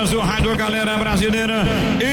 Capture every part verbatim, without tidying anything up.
ondas do Rádio Galera Brasileira.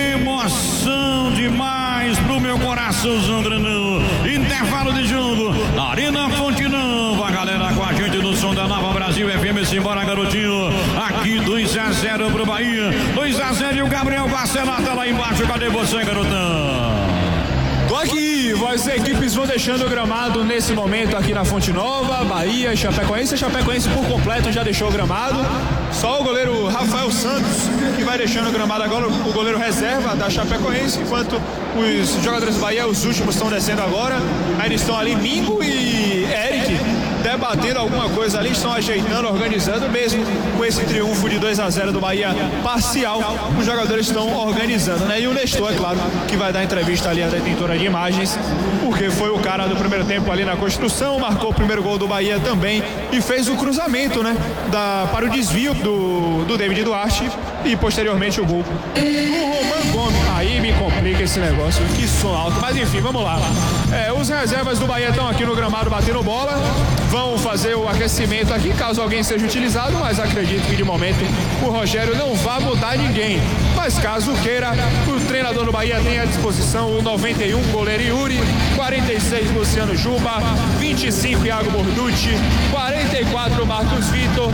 Emoção demais pro meu coraçãozão grandão. Intervalo de jogo, Arena Fonte Nova, galera com a gente no som da Nova Brasil F M. Simbora, garotinho. Aqui dois a zero pro Bahia. dois a zero e o Gabriel Barcelona tá lá embaixo. Cadê você, garotão? Tô aqui, as equipes vão deixando o gramado nesse momento aqui na Fonte Nova, Bahia e Chapecoense. A Chapecoense por completo já deixou o gramado. Só o goleiro Rafael Santos que vai deixando o gramado agora, o goleiro reserva da Chapecoense, enquanto os jogadores do Bahia, os últimos, estão descendo agora. Aí eles estão ali, Mingo e Eric, debatendo alguma coisa ali, estão ajeitando, organizando, mesmo com esse triunfo de dois a zero do Bahia parcial, os jogadores estão organizando, né? E o Nestor, é claro, que vai dar entrevista ali à detentora de imagens, porque foi o cara do primeiro tempo ali na construção, marcou o primeiro gol do Bahia também e fez o cruzamento, né? Da, para o desvio do, do David Duarte e posteriormente o gol do Roman Gomes. Aí me complica esse negócio, que som alto, mas enfim, vamos lá. É, os reservas do Bahia estão aqui no gramado batendo bola, vão fazer o aquecimento aqui, caso alguém seja utilizado, mas acredito que de momento o Rogério não vai mudar ninguém. Mas caso queira, o treinador do Bahia tem à disposição o noventa e um, goleiro Yuri, quarenta e seis, Luciano Juba, vinte e cinco, Iago Borducci, quarenta e quatro, Marcos Vitor,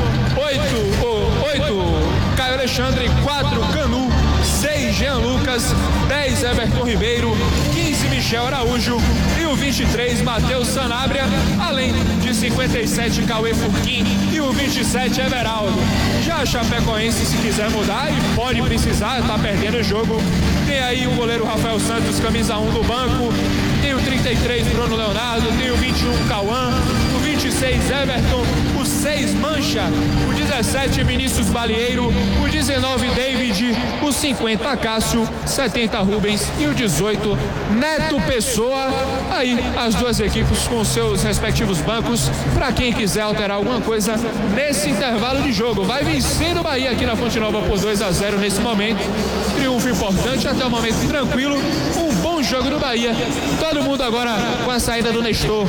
oito, oito, Caio Alexandre, quatro, Canu, seis, Jean Lucas, dez, Everton Ribeiro, quinze, Michel Araújo e o vinte e três, Matheus Sanabria, além de cinquenta e sete, Cauê Furquim e o vinte e sete, Everaldo. Já a Chapecoense, se quiser mudar, e pode precisar, tá perdendo o jogo, tem aí o goleiro Rafael Santos, camisa um do banco, tem o trinta e três, Bruno Leonardo, tem o vinte e um, Cauã, o vinte e seis, Everton, o seis, Mancha, o dezessete, Vinícius Balieiro, o dezenove, David, o cinquenta, Cássio, setenta, Rubens e o dezoito, Neto Pessoa. Aí as duas equipes com seus respectivos bancos, para quem quiser alterar alguma coisa nesse intervalo de jogo. Vai vencendo o Bahia aqui na Fonte Nova por dois a zero nesse momento, triunfo importante, até o momento tranquilo, um bom jogo do Bahia. Todo mundo agora com a saída do Nestor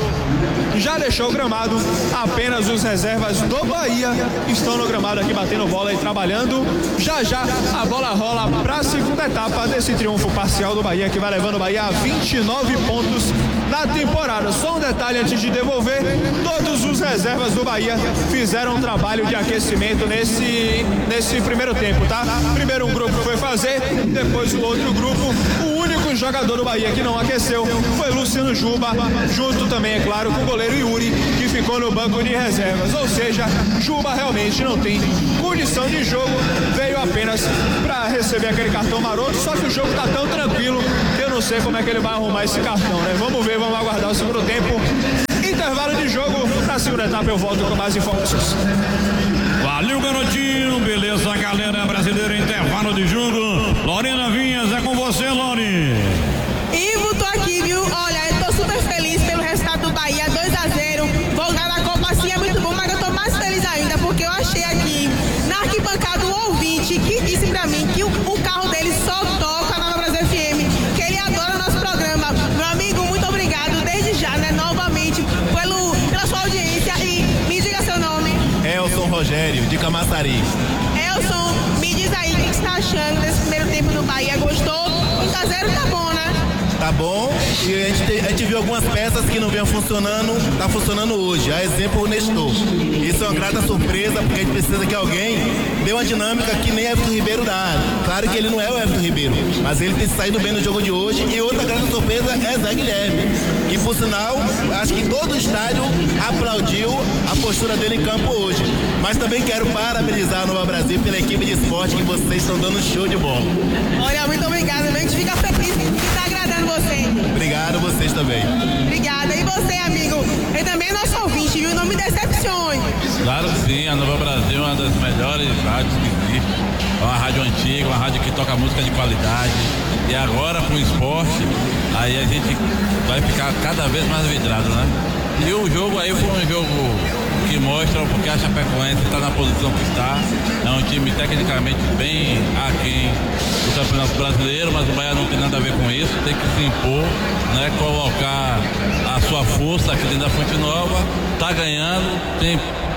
já deixou o gramado, apenas os reservas do Bahia estão no gramado aqui batendo bola e trabalhando. Já já a bola rola para a segunda etapa desse triunfo parcial do Bahia, que vai levando o Bahia a vinte e nove pontos na temporada. Só um detalhe antes de devolver: todos os reservas do Bahia fizeram um trabalho de aquecimento nesse, nesse primeiro tempo, tá? Primeiro um grupo foi fazer, depois o outro grupo. O único jogador do Bahia que não aqueceu foi Luciano Juba, junto também, é claro, com o goleiro Yuri, que ficou no banco de reservas. Ou seja, Juba realmente não tem condição de jogo, veio apenas para receber aquele cartão maroto, só que o jogo tá tão tranquilo que eu não sei como é que ele vai arrumar esse cartão, né? Vamos ver, vamos aguardar o segundo tempo. Intervalo de jogo, na segunda etapa eu volto com mais informações. Valeu, garotinho, beleza, galera brasileira, intervalo de jogo. Lorena Vinhas, é com você, Lori. Ivo, tô aqui, viu? Olha, eu tô super feliz pelo resultado do Bahia, dois a zero. Voltar na Copa assim é muito bom, mas eu tô mais feliz ainda, porque eu achei aqui na arquibancada um ouvinte que disse pra mim que o, o carro dele só toca na Nova Brasil F M, que ele adora o nosso programa. Meu amigo, muito obrigado desde já, né, novamente, pelo, pela sua audiência. E me diga seu nome. Elson Rogério, de Camaçari. Elson, me diz aí o que você tá achando desse primeiro tempo do Bahia. Gostou? dois a zero tá bom, né? Tá bom, e a gente, a gente viu algumas peças que não vinham funcionando, tá funcionando hoje. A exemplo, o Nestor. Isso é uma grata surpresa, porque a gente precisa que alguém dê uma dinâmica que nem Everton Ribeiro dá. Claro que ele não é o Everton Ribeiro, mas ele tem saído bem no jogo de hoje. E outra grata surpresa é Zé Guilherme, que por sinal, acho que todo o estádio aplaudiu a postura dele em campo hoje. Mas também quero parabenizar a Nova Brasil pela equipe de esporte, que vocês estão dando show de bola. Olha, muito obrigada, a gente fica feliz que tá agradando você. Obrigado, vocês também. Obrigada. E você, amigo? Ele também é nosso ouvinte, viu? Não me decepcione. Claro que sim, a Nova Brasil é uma das melhores rádios que existe. É uma rádio antiga, uma rádio que toca música de qualidade. E agora com o esporte, aí a gente vai ficar cada vez mais vidrado, né? E o jogo aí foi um jogo que mostra porque a Chapecoense está na posição que está. É um time tecnicamente bem aquém do Campeonato Brasileiro, mas o Bahia não tem nada a ver com isso. Tem que se impor, né? Colocar a sua força aqui dentro da Fonte Nova. Tá ganhando, tem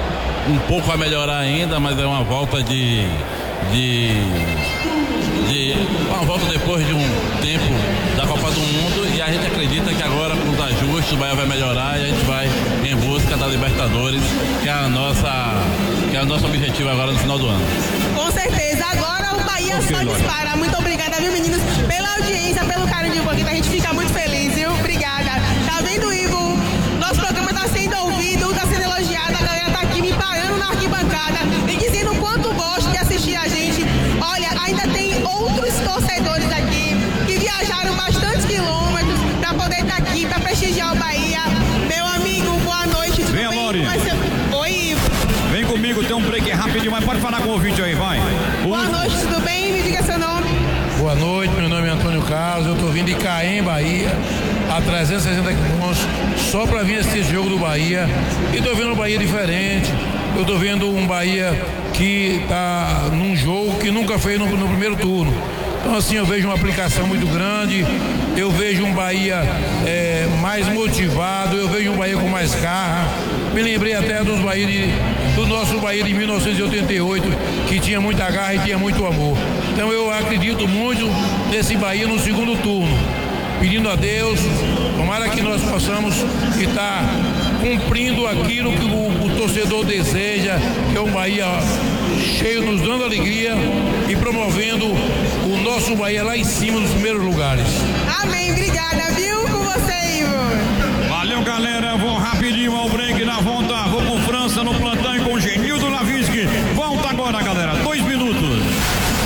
um pouco a melhorar ainda, mas é uma volta de, de, de uma volta depois de um tempo da Copa do Mundo, e a gente acredita que agora com os ajustes o Bahia vai melhorar e a gente vai em busca da Libertadores, que é a nossa, que é o nosso objetivo agora no final do ano. Com certeza, agora o Bahia okay, só dispara. Muito obrigada, viu, meninos, pela audiência, pelo carinho de vocês, a gente fica muito feliz, viu? Obrigada. Tá vendo, Ivo? Nosso programa tá sendo ouvido, tá sendo elogiado, a galera tá aqui me parando na arquibancada e dizendo o quanto gosta de assistir a gente. Olha, ainda tem outros torcedores aqui que viajaram bastantes quilômetros para poder estar aqui, para prestigiar o Bahia. Meu amigo, boa noite. Vem, Lori. Oi, Ivo. Vem comigo, tem um break rapidinho, mas pode falar com o ouvinte aí, vai. Boa noite, tudo bem? Me diga seu nome. Boa noite, meu nome é Antônio Carlos, eu tô vindo de Caém, Bahia, a trezentos e sessenta quilômetros, só para vir assistir esse jogo do Bahia. E tô vendo um Bahia diferente, eu tô vendo um Bahia que tá num jogo que nunca fez no, no primeiro turno. Então assim, eu vejo uma aplicação muito grande, eu vejo um Bahia é, mais motivado, eu vejo um Bahia com mais garra. Me lembrei até dos Bahia de, do nosso Bahia de mil novecentos e oitenta e oito, que tinha muita garra e tinha muito amor. Então eu acredito muito nesse Bahia no segundo turno, pedindo a Deus, tomara que nós possamos estar cumprindo aquilo que o, o torcedor deseja, que é um Bahia cheio, nos dando alegria e promovendo o nosso Bahia lá em cima nos primeiros lugares.